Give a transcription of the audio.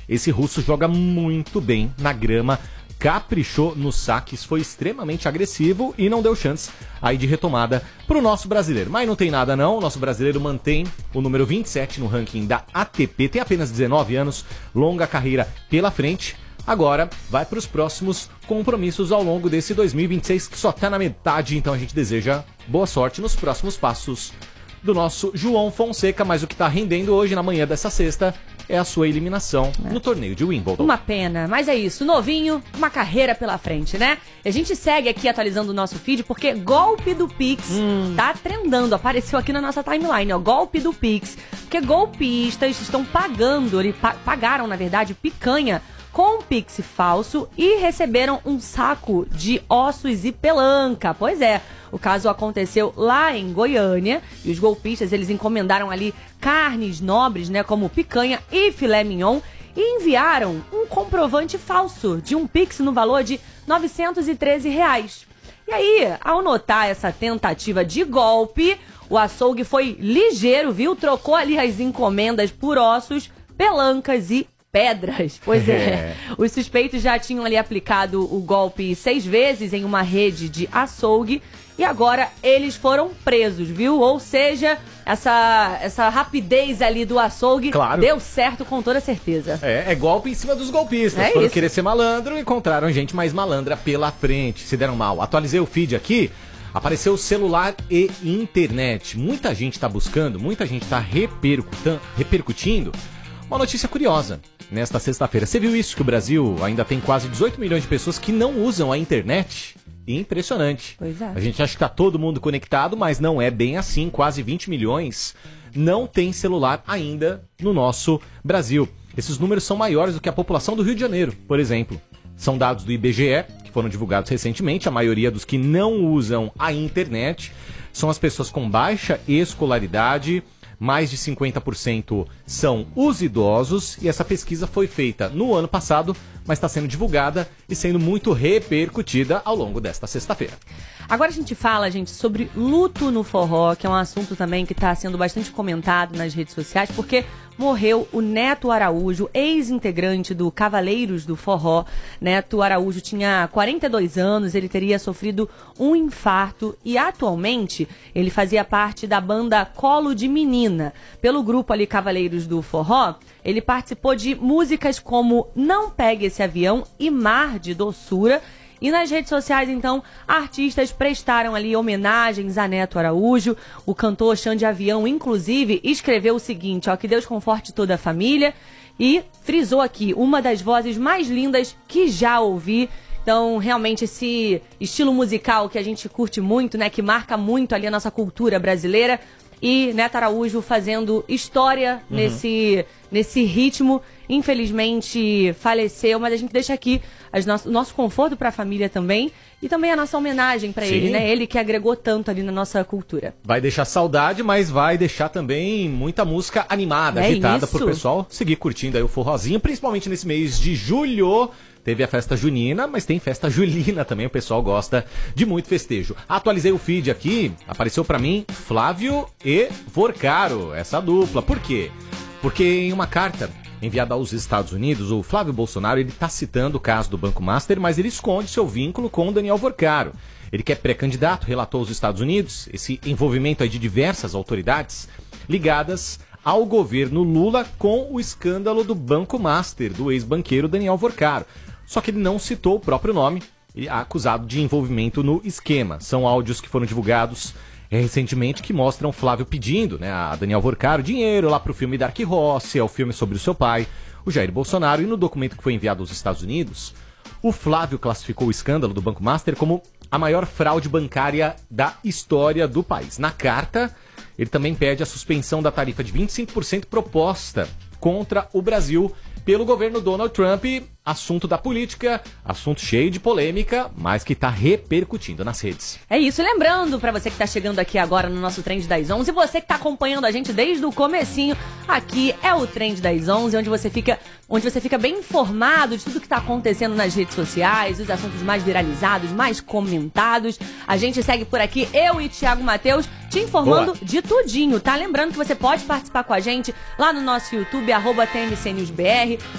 Esse russo joga muito bem na grama, caprichou nos saques, foi extremamente agressivo e não deu chance aí de retomada pro nosso brasileiro. Mas não tem nada não, o nosso brasileiro mantém o número 27 no ranking da ATP, tem apenas 19 anos, longa carreira pela frente. Agora vai para os próximos compromissos ao longo desse 2026, que só tá na metade, então a gente deseja boa sorte nos próximos passos do nosso João Fonseca, mas o que tá rendendo hoje, na manhã dessa sexta, é a sua eliminação no torneio de Wimbledon. Uma pena, mas é isso, novinho, uma carreira pela frente, né? E a gente segue aqui atualizando o nosso feed, porque golpe do Pix tá trendando, apareceu aqui na nossa timeline, ó, golpe do Pix, porque golpistas estão pagando, pagaram, na verdade, picanha com um Pix falso e receberam um saco de ossos e pelanca. Pois é, o caso aconteceu lá em Goiânia e os golpistas, eles encomendaram ali carnes nobres, né, como picanha e filé mignon, e enviaram um comprovante falso de um Pix no valor de R$ 913. E aí, ao notar essa tentativa de golpe, o açougue foi ligeiro, viu? Trocou ali as encomendas por ossos, pelancas e pedras. Pois é. Os suspeitos já tinham ali aplicado o golpe 6 vezes em uma rede de açougue e agora eles foram presos, viu? Ou seja, essa rapidez ali do açougue deu certo com toda certeza. É golpe em cima dos golpistas. Foram querer ser malandro e encontraram gente mais malandra pela frente. Se deram mal. Atualizei o feed aqui. Apareceu celular e internet. Muita gente tá buscando, muita gente tá repercutindo. Uma notícia curiosa, nesta sexta-feira. Você viu isso, que o Brasil ainda tem quase 18 milhões de pessoas que não usam a internet? Impressionante. Pois é. A gente acha que tá todo mundo conectado, mas não é bem assim. Quase 20 milhões não tem celular ainda no nosso Brasil. Esses números são maiores do que a população do Rio de Janeiro, por exemplo. São dados do IBGE, que foram divulgados recentemente. A maioria dos que não usam a internet são as pessoas com baixa escolaridade. Mais de 50% são os idosos e essa pesquisa foi feita no ano passado, mas está sendo divulgada e sendo muito repercutida ao longo desta sexta-feira. Agora a gente fala, gente, sobre luto no forró, que é um assunto também que está sendo bastante comentado nas redes sociais, porque morreu o Neto Araújo, ex-integrante do Cavaleiros do Forró. Neto Araújo tinha 42 anos, ele teria sofrido um infarto e atualmente ele fazia parte da banda Colo de Menina. Pelo grupo ali Cavaleiros do Forró, ele participou de músicas como Não Pegue Esse Avião e Mar de Doçura. E nas redes sociais, então, artistas prestaram ali homenagens a Neto Araújo. O cantor Xande Avião, inclusive, escreveu o seguinte, ó, que Deus conforte toda a família. E frisou aqui, uma das vozes mais lindas que já ouvi. Então, realmente, esse estilo musical que a gente curte muito, né, que marca muito ali a nossa cultura brasileira. E Neto Araújo fazendo história nesse ritmo. Infelizmente faleceu, mas a gente deixa aqui o nosso conforto para a família também. E também a nossa homenagem para ele, né? Ele que agregou tanto ali na nossa cultura. Vai deixar saudade, mas vai deixar também muita música animada, agitada pro pessoal seguir curtindo aí o forrozinho, principalmente nesse mês de julho. Teve a festa junina, mas tem festa julina também, o pessoal gosta de muito festejo. Atualizei o feed aqui, apareceu pra mim Flávio e Vorcaro, essa dupla. Por quê? Porque em uma carta enviada aos Estados Unidos, o Flávio Bolsonaro, ele tá citando o caso do Banco Master, mas ele esconde seu vínculo com o Daniel Vorcaro. Ele que é pré-candidato, relatou aos Estados Unidos esse envolvimento aí de diversas autoridades ligadas ao governo Lula com o escândalo do Banco Master, do ex-banqueiro Daniel Vorcaro. Só que ele não citou o próprio nome, acusado de envolvimento no esquema. São áudios que foram divulgados recentemente que mostram Flávio pedindo, né, a Daniel Vorcaro dinheiro lá pro filme Dark Horse, é o filme sobre o seu pai, o Jair Bolsonaro. E no documento que foi enviado aos Estados Unidos, o Flávio classificou o escândalo do Banco Master como a maior fraude bancária da história do país. Na carta, ele também pede a suspensão da tarifa de 25% proposta contra o Brasil pelo governo Donald Trump. Assunto da política, assunto cheio de polêmica, mas que tá repercutindo nas redes. É isso, lembrando pra você que tá chegando aqui agora no nosso Trend das 11, você que tá acompanhando a gente desde o comecinho, aqui é o Trend das 11, onde você fica bem informado de tudo que tá acontecendo nas redes sociais, os assuntos mais viralizados, mais comentados. A gente segue por aqui, eu e Thiago Matheus, te informando de tudinho, tá? Lembrando que você pode participar com a gente lá no nosso YouTube, @TMCNewsBR.